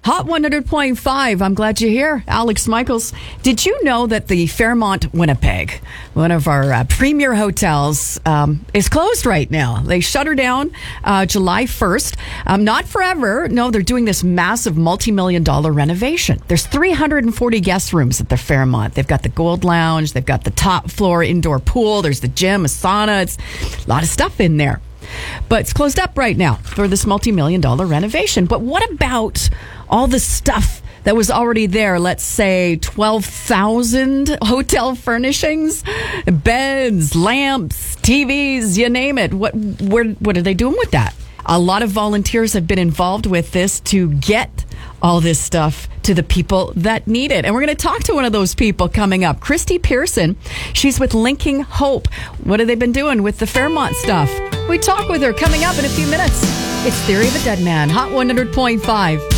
Hot 100.5. I'm glad you're here. Alex Michaels. Did you know that the Fairmont Winnipeg, one of our premier hotels, is closed right now? They shut her down July 1st. Not forever. No, they're doing this massive multi-million-dollar renovation. There's 340 guest rooms at the Fairmont. They've got the Gold Lounge. They've got the top floor indoor pool. There's the gym, a sauna. It's a lot of stuff in there. But it's closed up right now for this multi-million-dollar renovation. But what about all the stuff that was already there? Let's say 12,000 hotel furnishings, beds, lamps, TVs, you name it. What are they doing with that? A lot of volunteers have been involved with this to get all this stuff to the people that need it. And we're going to talk to one of those people coming up. Christy Pearson. She's with Linking Hope. What have they been doing with the Fairmont stuff? We talk with her coming up in a few minutes. It's Theory of a Dead Man, Hot 100.5.